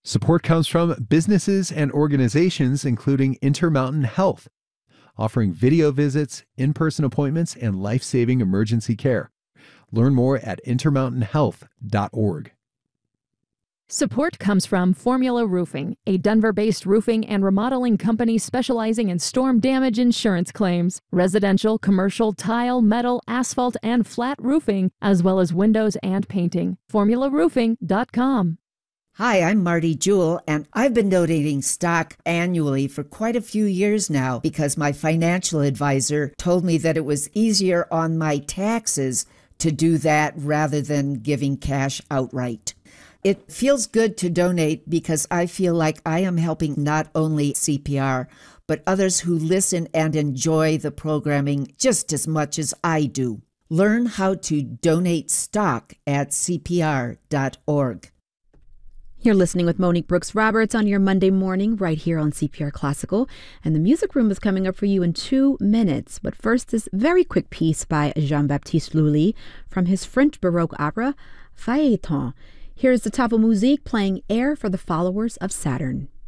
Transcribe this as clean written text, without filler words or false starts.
Support comes from businesses and organizations including Intermountain Health, offering video visits, in-person appointments, and life-saving emergency care. Learn more at intermountainhealth.org. Support comes from Formula Roofing, a Denver-based roofing and remodeling company specializing in storm damage insurance claims, residential, commercial, tile, metal, asphalt, and flat roofing, as well as windows and painting. FormulaRoofing.com. Hi, I'm Marty Jewell, and I've been donating stock annually for quite a few years now because my financial advisor told me that it was easier on my taxes to do that rather than giving cash outright. It feels good to donate because I feel like I am helping not only CPR, but others who listen and enjoy the programming just as much as I do. Learn how to donate stock at CPR.org. You're listening with Monique Brooks Roberts on your Monday morning right here on CPR Classical. And the music room is coming up for you in 2 minutes. But first, this very quick piece by Jean-Baptiste Lully from his French Baroque opera, Phaéton. Here's the Tafelmusik playing Air for the Followers of Saturn.